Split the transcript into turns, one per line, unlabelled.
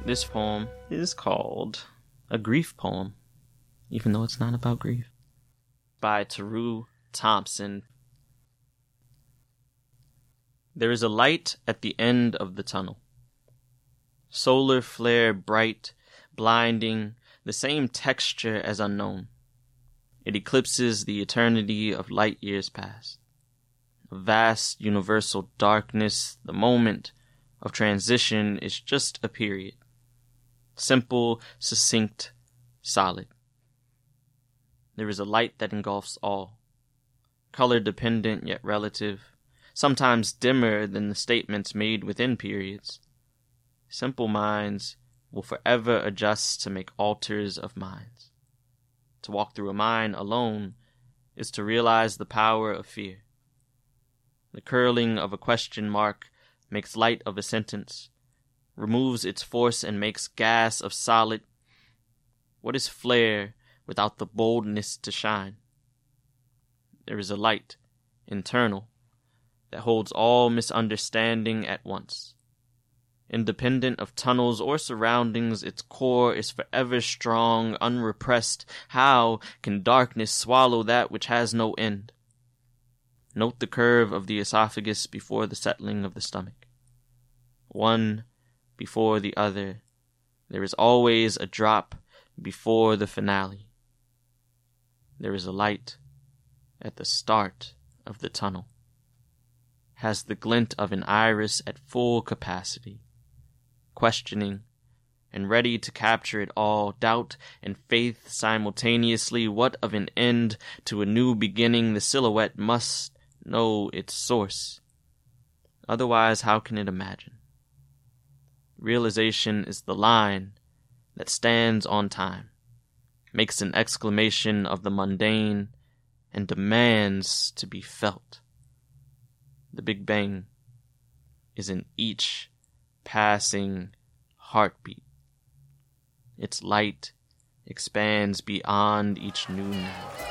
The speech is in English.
This poem is called A Grief Poem, even though it's not about grief, by Taru Thompson. There is a light at the end of the tunnel. Solar flare bright, blinding, the same texture as unknown. It eclipses the eternity of light years past. A vast universal darkness, the moment of transition is just a period. Simple, succinct, solid. There is a light that engulfs all. Color dependent yet relative. Sometimes dimmer than the statements made within periods. Simple minds will forever adjust to make alters of minds. To walk through a mind alone is to realize the power of fear. The curling of a question mark makes light of a sentence, removes its force and makes gas of solid. What is flare without the boldness to shine? There is a light, internal, that holds all misunderstanding at once. Independent of tunnels or surroundings, its core is forever strong, unrepressed. How can darkness swallow that which has no end? Note the curve of the esophagus before the settling of the stomach. One before the other, there is always a drop before the finale. There is a light at the start of the tunnel. Has the glint of an iris at full capacity, questioning and ready to capture it all, doubt and faith simultaneously. What of an end to a new beginning? The silhouette must know its source. Otherwise, how can it imagine? Realization is the line that stands on time, makes an exclamation of the mundane, and demands to be felt. The Big Bang is in each passing heartbeat. Its light expands beyond each new now.